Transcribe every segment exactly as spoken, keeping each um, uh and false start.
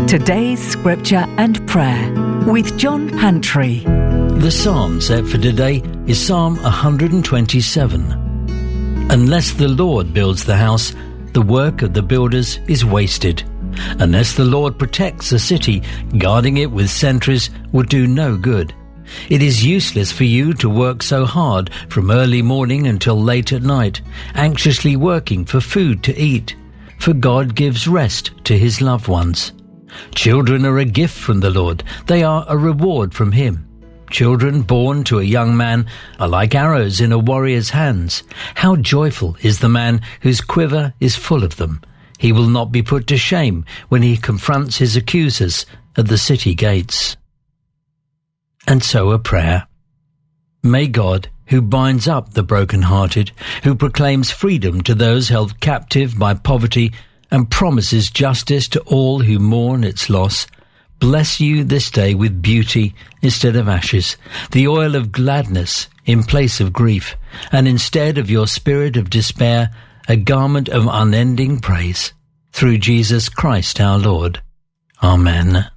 Today's scripture and prayer with John Pantry. The psalm set for today is Psalm one twenty-seven. Unless the Lord builds the house, the work of the builders is wasted. Unless the Lord protects a city, guarding it with sentries will do no good. It is useless for you to work so hard from early morning until late at night, anxiously working for food to eat, for God gives rest to his loved ones. Children are a gift from the Lord. They are a reward from him. Children born to a young man are like arrows in a warrior's hands. How joyful is the man whose quiver is full of them. He will not be put to shame when he confronts his accusers at the city gates. And so a prayer. May God, who binds up the broken-hearted, who proclaims freedom to those held captive by poverty and promises justice to all who mourn its loss, bless you this day with beauty instead of ashes, the oil of gladness in place of grief, and instead of your spirit of despair, a garment of unending praise. Through Jesus Christ our Lord. Amen.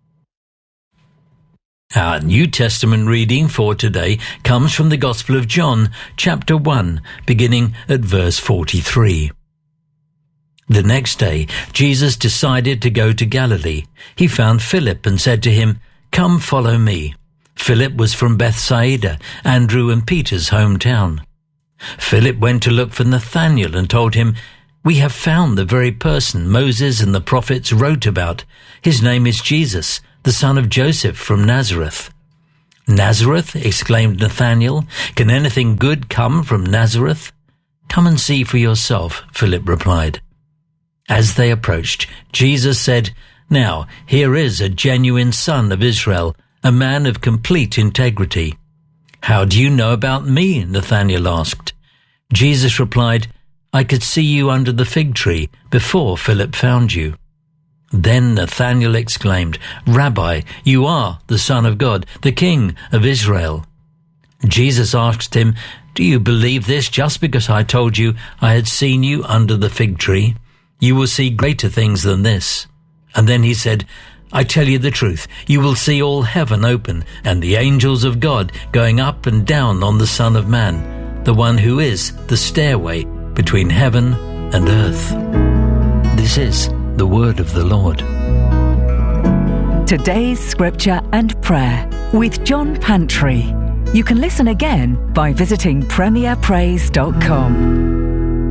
Our New Testament reading for today comes from the Gospel of John, chapter one, beginning at verse forty-three. The next day, Jesus decided to go to Galilee. He found Philip and said to him, "Come, follow me." Philip was from Bethsaida, Andrew and Peter's hometown. Philip went to look for Nathanael and told him, "We have found the very person Moses and the prophets wrote about. His name is Jesus, the son of Joseph from Nazareth." "Nazareth?" exclaimed Nathanael. "Can anything good come from Nazareth?" "Come and see for yourself," Philip replied. As they approached, Jesus said, "Now, here is a genuine son of Israel, a man of complete integrity." "How do you know about me?" Nathanael asked. Jesus replied, "I could see you under the fig tree before Philip found you." Then Nathanael exclaimed, "Rabbi, you are the Son of God, the King of Israel." Jesus asked him, "Do you believe this just because I told you I had seen you under the fig tree? You will see greater things than this." And then he said, "I tell you the truth, you will see all heaven open and the angels of God going up and down on the Son of Man, the one who is the stairway between heaven and earth." This is the word of the Lord. Today's scripture and prayer with John Pantry. You can listen again by visiting premier praise dot com.